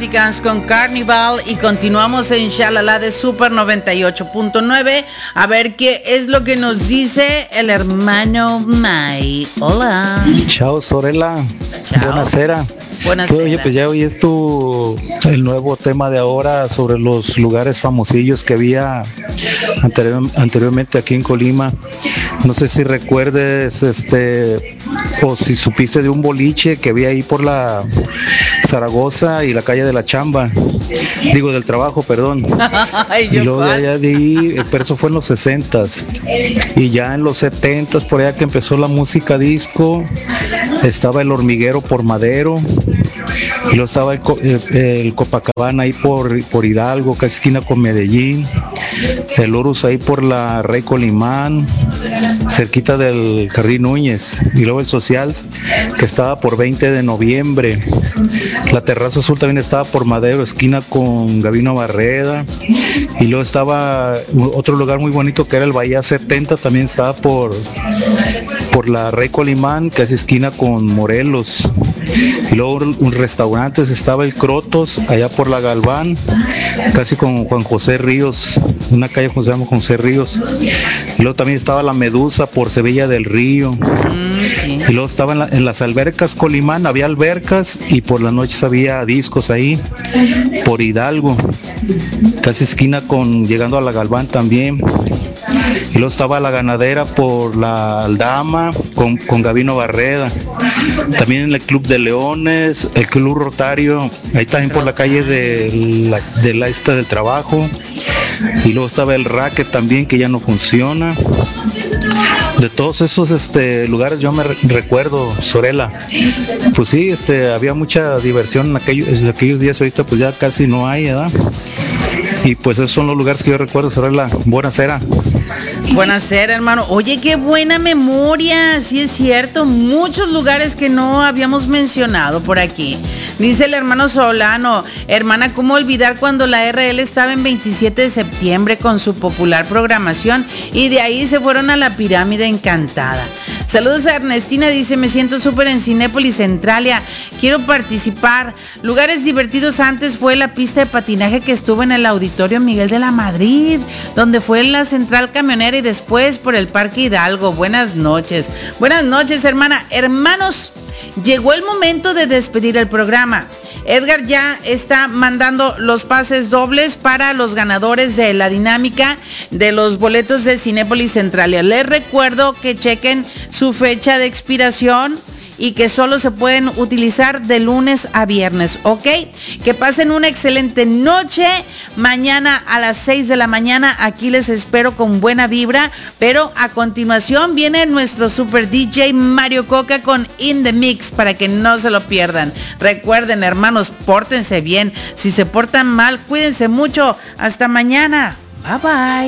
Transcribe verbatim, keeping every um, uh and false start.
Americans con Carnival y continuamos en Shalala de Super noventa y ocho punto nueve. A ver qué es lo que nos dice el hermano May. Hola. Chao, Sorella. Chao. Buenasera. Buenasera. Oye, pues ya hoy es tu el nuevo tema de ahora sobre los lugares famosillos que había anterior, anteriormente aquí en Colima. No sé si recuerdes este o si supiste de un boliche que había ahí por la Zaragoza y la calle de la Chamba, digo del Trabajo, perdón. Ay, Y luego de allá de ahí, pero eso fue en los sesentas y ya en los setentas por allá que empezó la música disco, estaba el Hormiguero por Madero y luego estaba el, el, el Copacabana ahí por, por Hidalgo, casi esquina con Medellín, el Horus ahí por la Rey Colimán, cerquita del Jardín Núñez, y luego el Social que estaba por veinte de noviembre, la Terraza Azul también estaba por Madero, esquina con Gabino Barreda, y luego estaba otro lugar muy bonito que era el Bahía setenta, también estaba por por la Rey Colimán, casi esquina con Morelos, y luego un restaurante estaba el Crotos allá por la Galván, casi con Juan José Ríos, una calle que se llama José Ríos, y luego también estaba la Medusa por Sevilla del Río, y luego estaba en, la, en las albercas Colimán, había albercas y por las noches había discos ahí por Hidalgo, casi esquina con llegando a la Galván también. Y luego estaba la Ganadera por la Aldama con, con Gabino Barreda, también en el Club de Leones, el Club Rotario, ahí también por la calle de la, de la esta del Trabajo, y luego estaba el Racket también que ya no funciona. De todos esos este lugares yo me re- recuerdo, Sorella, pues sí, este había mucha diversión en aquellos, en aquellos días, ahorita pues ya casi no hay, ¿verdad? Y pues esos son los lugares que yo recuerdo, Sorella. Buenasera. Buenasera, hermano. Oye, qué buena memoria. Sí es cierto, muchos lugares que no habíamos mencionado por aquí. Dice el hermano Solano, hermana, ¿cómo olvidar cuando la R L estaba en veintisiete de septiembre con su popular programación y de ahí se fueron a la Pirámide Encantada? Saludos a Ernestina, dice, me siento súper en Cinépolis Centralia, quiero participar. Lugares divertidos antes fue la pista de patinaje que estuvo en el Auditorio Miguel de la Madrid, donde fue en la Central Camionera y después por el Parque Hidalgo. Buenas noches. Buenas noches, hermana. Hermanos, llegó el momento de despedir el programa. Edgar ya está mandando los pases dobles para los ganadores de la dinámica de los boletos de Cinépolis Centralia. Les recuerdo que chequen su fecha de expiración y que solo se pueden utilizar de lunes a viernes, ¿ok? Que pasen una excelente noche. Mañana a las seis de la mañana aquí les espero con buena vibra, pero a continuación viene nuestro super D J Mario Coca con In The Mix para que no se lo pierdan. Recuerden, hermanos, pórtense bien. Si se portan mal, cuídense mucho. Hasta mañana. Bye bye.